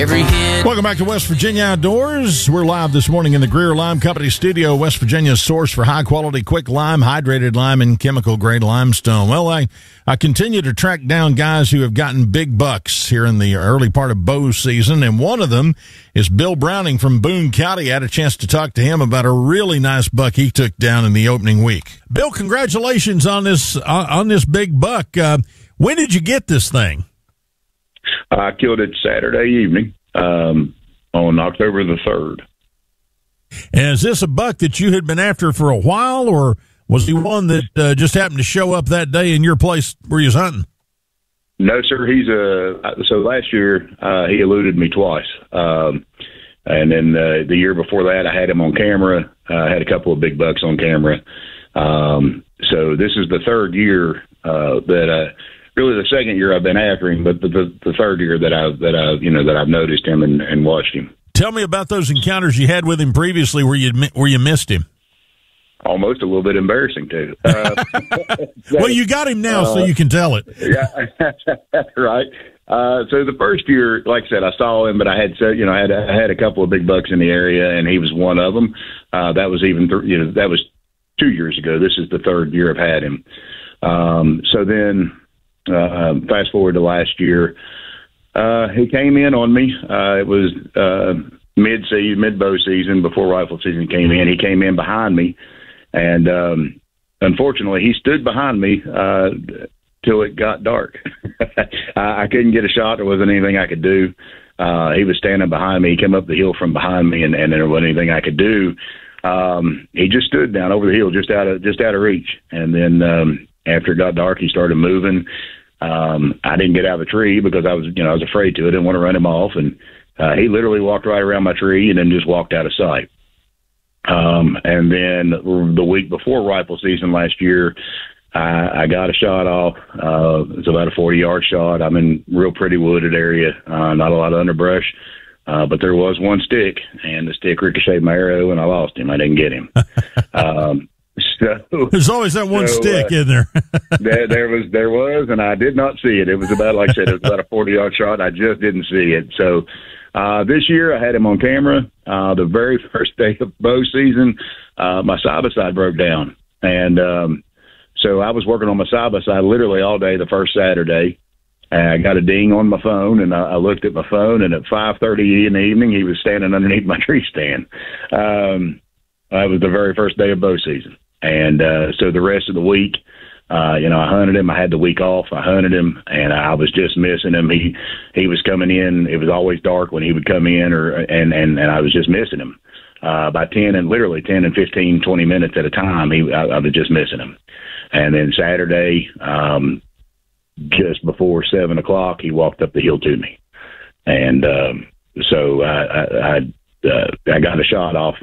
Every hit. Welcome back to West Virginia Outdoors. We're live this morning in the Greer Lime Company studio, West Virginia's source for high-quality, quick lime, hydrated lime, and chemical-grade limestone. Well, I continue to track down guys who have gotten big bucks here in the early part of bow season, and one of them is Bill Browning from Boone County. I had a chance to talk to him about a really nice buck he took down in the opening week. Bill, congratulations on this big buck. When did you get this thing? I killed it Saturday evening on October the 3rd. And is this a buck that you had been after for a while, or was he one that just happened to show up that day in your place where you was hunting? No, sir. So last year he eluded me twice. And then the year before that, I had him on camera. I had a couple of big bucks on camera. So this is the third year really the second year I've been after him, but the third year that I've noticed him and watched him. Tell me about those encounters you had with him previously where you missed him. Almost a little bit embarrassing too. Well, you got him now, so you can tell it. Yeah, right. So the first year, like I said, I saw him, but I had a couple of big bucks in the area, and he was one of them. That was that was 2 years ago. This is the third year I've had him. So then. Fast forward to last year, he came in on me. It was mid-bow season, before rifle season came in. He came in behind me, and unfortunately, he stood behind me till it got dark. I couldn't get a shot. There wasn't anything I could do. He was standing behind me. He came up the hill from behind me, and there wasn't anything I could do. He just stood down over the hill, just out of reach, and then. After it got dark, he started moving. I didn't get out of the tree because I was afraid to. I didn't want to run him off, and he literally walked right around my tree and then just walked out of sight. And then the week before rifle season last year, I got a shot off. It's about a 40-yard shot. I'm in real pretty wooded area, not a lot of underbrush, but there was one stick, and the stick ricocheted my arrow, and I lost him. I didn't get him. So, there's always that one stick in there. there was, and I did not see it. It was about, like I said, it was about a 40-yard shot. I just didn't see it. So this year I had him on camera. The very first day of bow season, my side-by-side broke down. And so I was working on my side-by-side literally all day the first Saturday. I got a ding on my phone, and I looked at my phone, and at 5:30 in the evening, he was standing underneath my tree stand. It was the very first day of bow season. And so the rest of the week, I hunted him. I had the week off. I hunted him, and I was just missing him. He was coming in. It was always dark when he would come in, and I was just missing him. By 10 and 15, 20 minutes at a time, I was just missing him. And then Saturday, just before 7 o'clock, he walked up the hill to me. And so I got a shot off.